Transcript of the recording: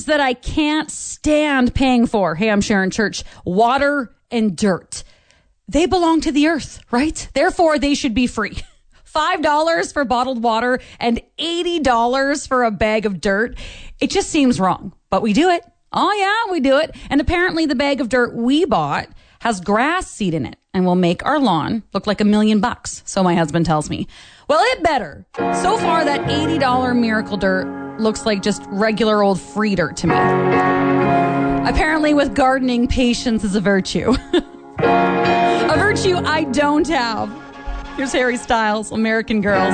that I can't stand paying for. Hey, I'm Sharon Church. Water and dirt. They belong to the earth, right? Therefore, they should be free. $5 for bottled water and $80 for a bag of dirt. It just seems wrong, but we do it. Oh yeah, we do it. And apparently the bag of dirt we bought has grass seed in it and will make our lawn look like $1 million. So my husband tells me. Well, it better. So far, that $80 miracle dirt looks like just regular old free dirt to me. Apparently with gardening, patience is a virtue. A virtue I don't have. Here's Harry Styles, American Girl.